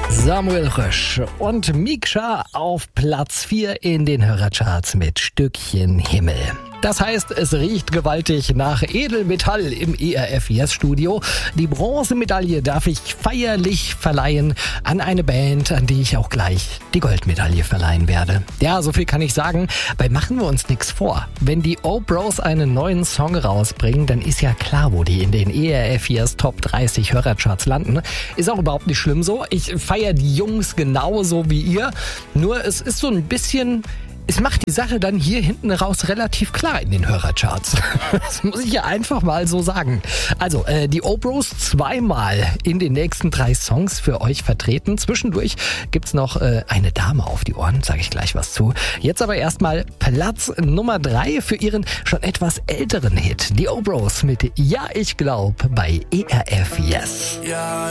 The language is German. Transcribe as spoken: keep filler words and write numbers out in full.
Samuel Rösch und Miksha auf Platz vier in den Hörercharts mit Stückchen Himmel. Das heißt, es riecht gewaltig nach Edelmetall im E R F Yes Studio. Die Bronzemedaille darf ich feierlich verleihen an eine Band, an die ich auch gleich die Goldmedaille verleihen werde. Ja, so viel kann ich sagen, weil machen wir uns nichts vor. Wenn die O-Bros einen neuen Song rausbringen, dann ist ja klar, wo die in den E R F Yes Top dreißig Hörercharts landen. Ist auch überhaupt nicht schlimm so. Ich feiere die Jungs genauso wie ihr. Nur es ist so ein bisschen... Es macht die Sache dann hier hinten raus relativ klar in den Hörercharts. Das muss ich ja einfach mal so sagen. Also, äh, die O-Bros zweimal in den nächsten drei Songs für euch vertreten. Zwischendurch gibt's noch äh, eine Dame auf die Ohren, sage ich gleich was zu. Jetzt aber erstmal Platz Nummer drei für ihren schon etwas älteren Hit. Die O-Bros mit Ja, ich glaub bei E R F Yes. Ja.